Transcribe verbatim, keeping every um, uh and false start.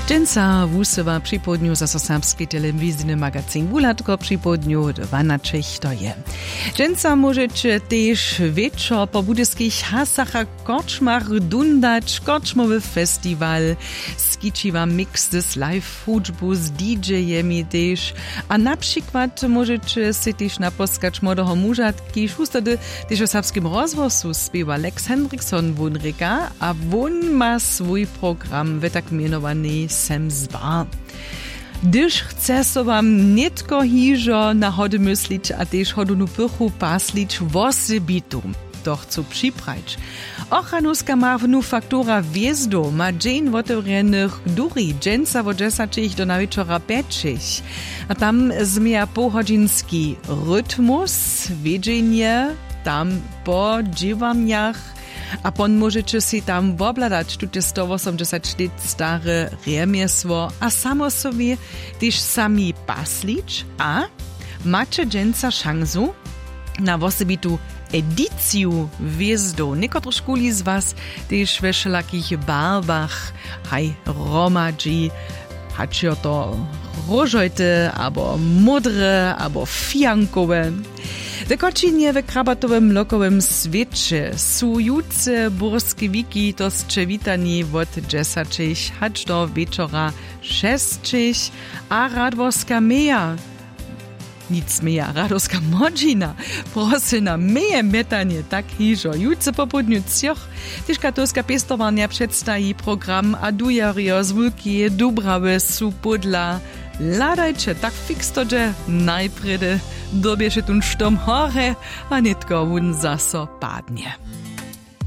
Dżęca wusywa przy południu za serbski telewizyjny magazyn Wulatko przy południu dwanaczych to je. Dżęca możecie też wieczor po budyskich hasach a korczmach dundać korczmowy festiwal, skiczywa mix z live hudżbu z didżejemi też, a na przykład możecie się też naposkać młodego muża, ki wtedy też o serbskim rozwoju śpiewa Lex Hendrickson wunryka, a won ma swój program w tak mianowany Sem Zbar. Gdyż chce so wam nie tylko hižo na hody myslić, a też hodunu pychu paslić wosybitu. To chcą przyprać. Ochanuska marwnu faktura wjezdu ma dzień otevrenych duri, dżęca wo dziesięciach do na wieczora pięciach. A tam zmija pochodzinski rytmus, wiedzenie, tam po dziewaniach, a pon możecie si tam wobladać tute sto osiemdziesiąt lat stare remiesło, a samo sobie też sami paslić, a macie dżęca szansu na wosybitu edyciju wjezdu. Niekotro szkuli z was też we wszelakich barwach, haj romadzi, hacie to różojte, albo modre, albo fijankowe. W Kočinie w krabatowym lokowym świecie są jutce burskie wiki to szczewitani od dziesięciach hać do wieczora sześciach, a radworska meja nic meja, radowska modzina, prosy na meje metanie, tak hižo. Jutce po południu cioch, też katolska pestowania przedstawi program a dujario z wulki Dubrawy su podla. Ladajcie, tak fix to, że najpredy dobieše tun štom hore, a netko wun zaso padnie.